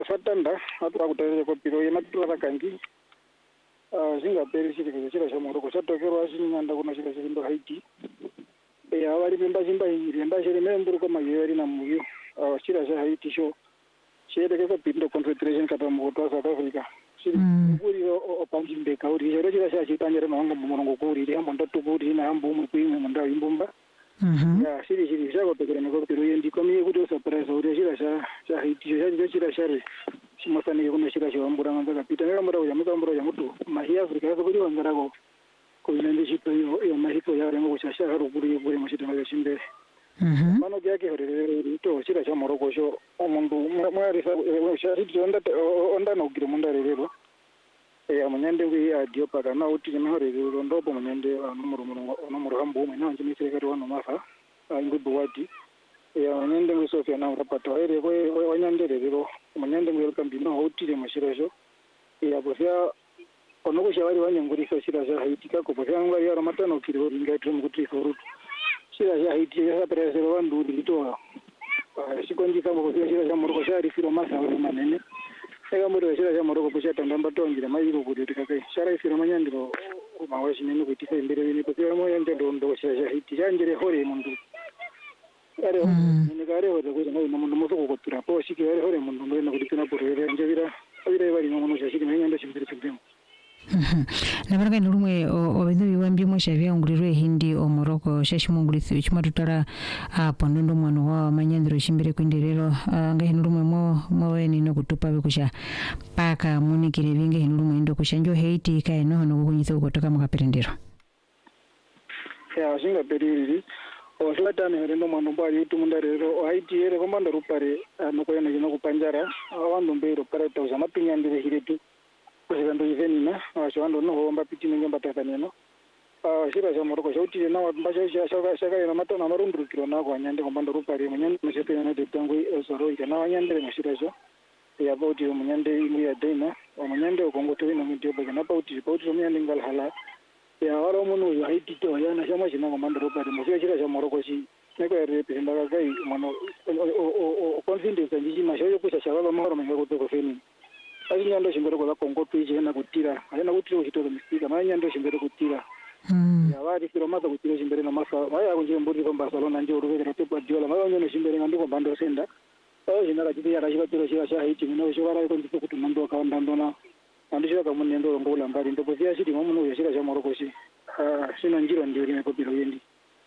fatanda atwa kutaira kwa piro yematula kangi zingaperi chiri chira cha Morocco chatokerwa chinyanda kuna chira chindo Haiti ya wali pemba chimba irenda chiri memburu kwa mayeri na muyo chira cha Haiti sho chede kwa pindo confederation kata mwoto South Africa chiri kuri opanjimbe kauri chira cha chitanyere nongo mumongo kuri ya monda tukuri na ambu mu kwimwe monda imbumba ya chiri chako tokera ngo piro yendi komiye kuti surprise uri chira cha Haiti chira chari simasani kuna chira cha ambura ngamba kapita ngamba mura ya mukambura ya mutu mahi Afrika ya kuri wangarako ko inende chito yo mahito ya rengo kushasha harukuri kuri mashito na chimbe mano yake horere to chira cha Morocco sho omundu mwari shahidi onda no gire munda rerero ya munyende wi adio paka na uti na horere ndopo munyende numero hambu mwe na njimi sekere wano mafa ngubu wadi ya munyende wi Sofia na rapata ere ko wanyande rerero munyende wi kambino uti le mashira sho ya bofya onoko shabari wanyangurisa chira cha Haiti kako bofya ngari ya ramatano kiro ingaitrum kuti forutu chira cha Haiti ya presero wandu litoa sikonji kama kwa chira cha Morocco shari firo masa wale manene ega muri chira cha Morocco kusha tandamba tongira mayiro kuti tikakai shara firo manyandiro mawashi nene kuti imbere ni kwa moyo ndo ndo chira cha Haiti janjere hore mundu are ni gare hore ko no mundu moto ko tura po shiki are hore mundu ndo kuti tuna porere njira abire bari no mundu shiki manyanda chimbere chimbere nabaraka nurumwe obintu biwambi moshavya ngurirwe hindi o Morocco shashimungurithi chimatutara pondondo mwana wa manyandiro chimbere kwinderero ngahe nurumwe moweni no kutupa bekusha paka munikire binge nurumwe ndo kushanjo Haiti kai no no kunyitha kutoka mukaperendero ya singa periri o slatane rendo mwana bwa yitu mundarero Haiti ere komanda rupare no koyana jino kupanjara awandu mbero para tauza mapinyandire hiretu kusando ivenina ashwando no homba pitini ngamba Tanzania no shira cha Morocco shauti na wambasha shaka na mata na marundu kilo na kwa nyande komando rupari munyande msepe na de tangu soro ita na wanyande mashira sho ya bauti munyande ingi ya dena munyande ukongo to ina mutio baga na bauti munyande ngal hala ya waro munu ya Haiti to ya na shama shina komando rupari musio shira cha Morocco shi neko ya representa gai mano o confidence njiji mashoyo kusha shababa mahoro mengo to feni nyando shimbere kwa Kongo pije na kutira ayana kutira ukitoka misika nyando shimbere kutira ya wadi kilo maza kutira shimbere na masa waya kunje mburi kwa Barcelona ndio uruvera tepa diola nyando shimbere ngandi kwa bando senda jinara kiti ya rashiba tiro shira sha Haiti mino shobara ko ndiko kutumando ka ndandona andisha ka munendo ngola ngari ndo bozia shiti mamuno ya shira sha Morocco shi sina njiro ndio ine ko biro yendi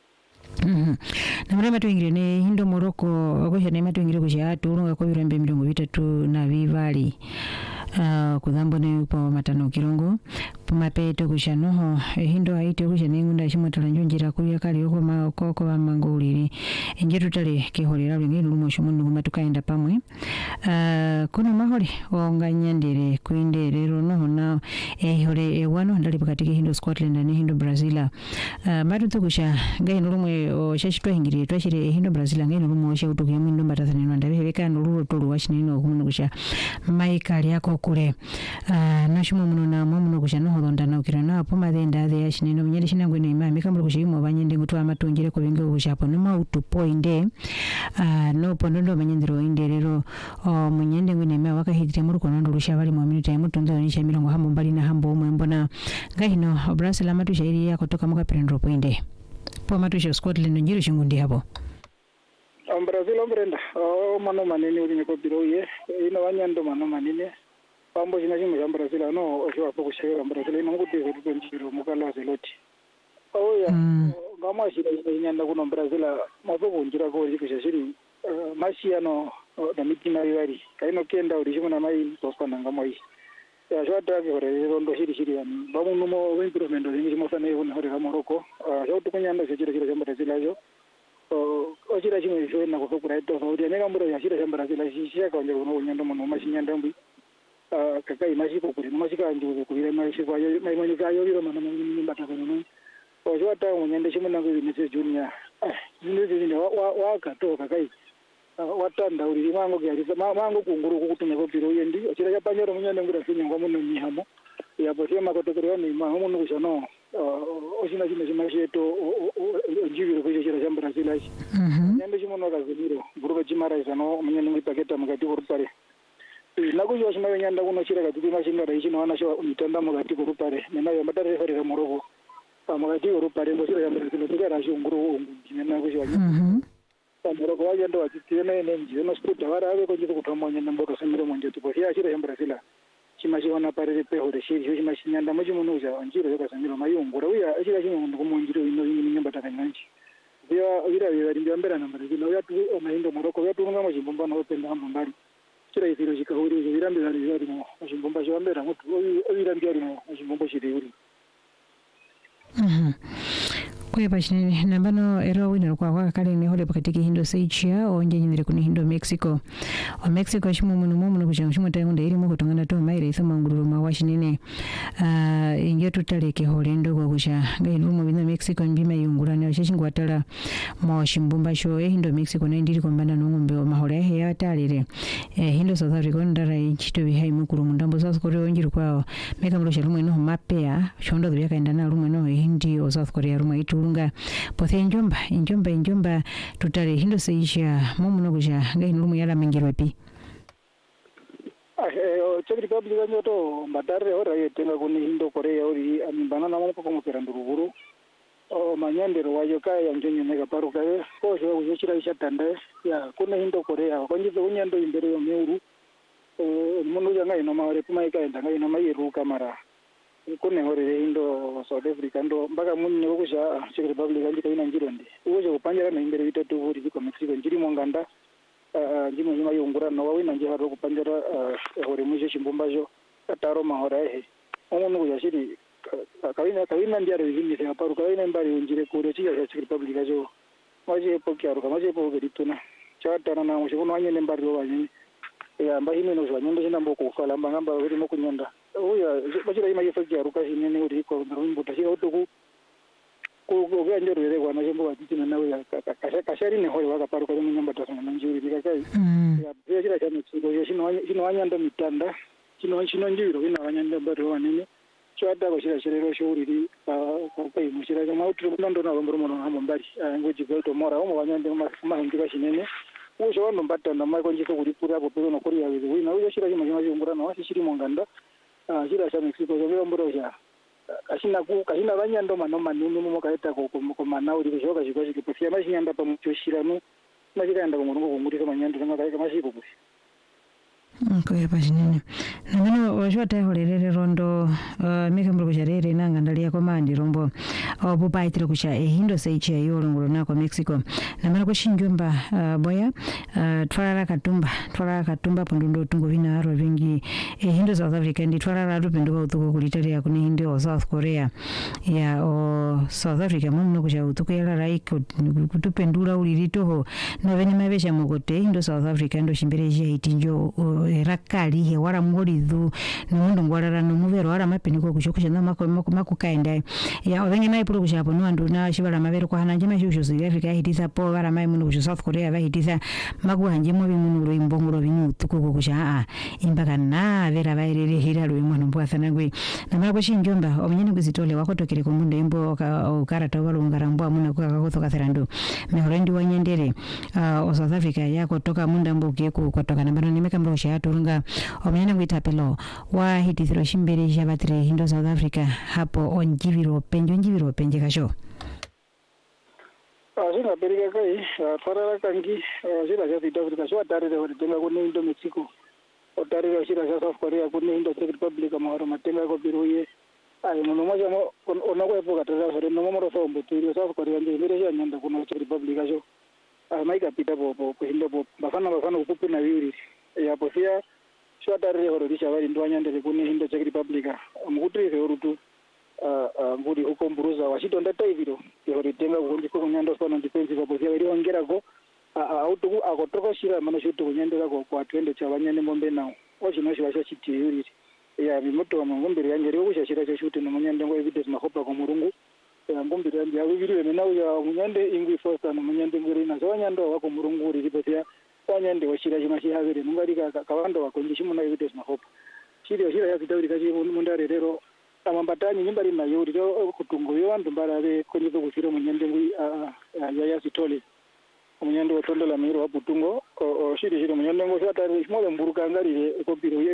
namara matwingire ne hindo Morocco akoshya ne matwingire kushya tulunga ko birembe 32 na vivali kudhambo ne pa matano kirongo pumapeto kushanoho hindo Haiti kushya ne ngunda shimotala njonjira kuya kali ko makoko bamanguliri enjetu tale keholera lwe lumo shomundu kumatukaenda pamwe kuno mahole onganyandere kuinderero no na hole wano ndali pakati hindo Scotland ne hindo Brazil matu kusha ngai nurumwe shashitwa hingiri twashire hindo Brazil ngai nurumwe shautuke mwindo mbatazanino ndabeka nururo tolu washinino kuno kusha maikali yako kule nashumo muno na muno kusha no holonda ukirana apo madenda de yashinino mnyeli shinangwe ne imami kamro kushimo banyende ngutwa amatungire ko binge kushapo no mautu poinde no pondondo manyendero inderero munyende ngwe ne wakahitire muri konondo rushabali mu minute ya mutunza onisha mirongo hambo mbali na hambo umwe mbona ngahino Brazil amatu shairi yako toka muka perendro poinde po matusha Scotland njiro shingundi hapo Brazil ombrenda mano manene uri ko biro ye ina wanyando mano manene pambo jina jimu ya Brazil no osho apo kushera Brazil ino ngudi ko njiro mukala zeloti ya ngama shira nyanda kuno Brazil mapo kunjira ko ri kushashiri masiano da mitima yari kaino kenda uri jimuna mai tosana ngamoi ya shwata ke hore rondo shiri yani bamu numo improvement ndo njimo sana yone hore ka Morocco shautu kunyanda shira shira Brazil ayo shira chimwe shwe na kufukura ito uri nega mbura ya shira Brazil shia ka nje kuno nyanda muno mashinyanda mbi kakai mashiko kuri mashika nje kubira mashiko ayo mai kayo biro mana mbata kuno shwata munyanda chimuna ko Vinicius Junior wa kato kakai watanda uri mango gyaliza mango kunguru kukutumya ko biro yendi chira ya panyoro munyanda ngura finya ngo muno mihamo ya bosema ko tokero ni mango muno kushano osina chine chimasheto njiviro ko chira cha Brazil achi nyande chimono kazimiro buruka chimara izano munyanda ngipaketa mukati ko rupare nakuyo shima nyanda kuno chira kati mashinga rai chino wana sho mitanda mugati kurupare nenayo matare farira moroko pamugati kurupare ngosira yambira kino tukara shunguru ngina kushwa moroko waje ndo atitena ene njino skuta wara ave ko jitu kutomonya namboto samiro monje tuko ya chira yambira sila chima chiona pare pe hore shiri chima chinyanda mochi munuza anjiro yoka samiro mayungura uya achira chino kumonjiro ino nyamba takananchi vira ndiambera nambara zino yatu mahindo moroko yatu ngamo chimbomba no penda mbali chira iziro chikahuri zvirambira zvari no chimbomba chambera mutu virambira no chimbomba chiri kwepa chinene nambano ero winero kwa kale ne hole pakati hindo seichia onje nyindire kuni hindo Mexico o Mexico chimuno kuchanga chimota ngonde iri muko tongana to maire isama ngururu mwa chinene inge tutaleke hole ndo kucha ngai lumo bino Mexico mbima yungurana chingwatala mo chimbumba sho hindo Mexico ne ndiri kombana no ngombe o mahole he yatalire hindo South Africa ndara ichito bihai mukuru mundambo South Korea onjiri kwao meka mlo shalumwe no mapea chondo byakaenda na lumwe no hindi o South Korea rumwe itu nga pothe injomba tutare hindo seisha momuno kuja ngai lumu yala mengirwe pi Czech Republic nyoto mbatare ora yetenga kuni hindo Korea ori amikana na mopo komopera nduruburu manyandero wayo kaya ngenye mega paruka ko sho kuchira ishatanda ya kune hindo Korea konjizo unyando imbere yo meuru munu yanga ino maware kuma ikaenda ngai ino mayiru kamara kune hore hindo South Africa ndo mpaka munye kusha Czech Republic andika ina njironde uje kupanjira na imbere bitatu buri ko Mexico njiri monganda njimo nyuma yungura no wawina nje haro kupanjira hore muje chimbumbajo ataro mahora ehe umuntu kuyashiri kawina ndiaro izindi se aparuka kawina mbari unjire kure chiya Czech Republic ajo maje pokiaro kamaje pogerituna chatana na mushuno anyene mbari wanyene ya mbahime no zwanyendo chinambo kufala mbangamba uri no kunyonda uya bachira ima yefaki aruka chinene uri ko ndumbu tashika utuku ko ganjero ere kwa majembo atitina nawe ya kashari ne hore wakaparuka mu nyamba tasana nanjuri bikakai ya chira cha Mexico chino anyanda mitanda chino njiro ina wanyanda baro wanene chwada bashira shirero shuri kwa mushira kama utru ndo na bomboro mono hamo mbali ngoji golto mora omo wanyanda mahindika chinene ujo wano mbatanda mai konjiko kulipura ko pelo no koria wizi wina ujo shira chima chima no wasi shiri monganda shira cha Mexico zo bomboro ya kashina banyando manoma nunu mu kaita ko mana uri kujoka chiko chikipofia mashinyanda pa muchoshirano mashikaenda ko mungu kumurika manyando ngaka kama shiko kusi Kwe pashinene. Nameno wajwata holelele rondo mikambro kujarere nanga ndalia komandi rombo obupaitire kucha hindo seiche yolongolo nako Mexico. Nameno kushinjumba boya twala katumba pundundo tungo vina aro vingi hindo South Africa ndi twala rupendo utuko kulitaria kuni hindo South Korea ya o South Africa muno kucha utuko yala raiko kutupendura uliritoho na vene mabesha mukote hindo South Africa ndo shimbere je itinjo rakali he wara muridu nundo ngwarara numuvero wara mapeniko kushokusha na makukaenda ya ovenge nayi pulu kushapo nwandu na shibala mavero kwa hananje mashusho South Africa hitisa po wara mai munu kusho South Korea va hitisa makuhanje mu bimunu imbongoro binu tukuko kusha imbaka na vera vairere hiralo imwana mbwatha nangwe namara kushinjomba omunyene kuzitole wakotokere kumunde imbo ukarata walungara mbwa muna kukakothoka therando mehorendi wanyendere o South Africa yako toka munda mboke kutoka nambano nimekambro turunga omenyana kuitapelo wa hitithiro shimbere jabatire hindo South Africa hapo onjiviro penje kasho Sina berika kai parara kangi sila ja South Africa so atarire hori tenga kuni hindo Mexico otarire sila ja South Korea kuni hindo Czech Republic mahoro matenga ko biruye ai muno moja mo onako epoka tata hori no momoro so mbutiri South Korea nje mere ja nyanda kuna Czech Republic kasho maika pita po hindo po bafana ukupu na wiri ya pofia shwatare horo risha bari ndwanyandere kuni hindo Czech Republic mukutri ke urutu ngudi huko mburuza washitonda taiviro hori tenga kundi ko nyando sono defense ko pofia bari ongera ko autu akotoko shira mano shutu kunyandera ko kwa twende cha banyane mombe nawo ochino shibasha chiti yuri ya bimoto wa ngombere yangere okushashira cho shutu no munyande ngo evidence mahopa ko murungu ya ngombere yanje abibiri nawo ya munyande ingwi fosta no munyande ngiri na zawanyando wako murungu uri pofia wanyande washira chimashi havere mungarika kawanda wakonje chimuna evidence mahopa shira ya kitauri kachi mundare rero amambatanyi nyimbari na yuri kutungo yo vantu mbarabe konyizo kufira munyande ngwi ya sitole umunyendo wa tondola miro wa butungo shiri shiri umunyendo ngo satari smole mburuka ngali ko biro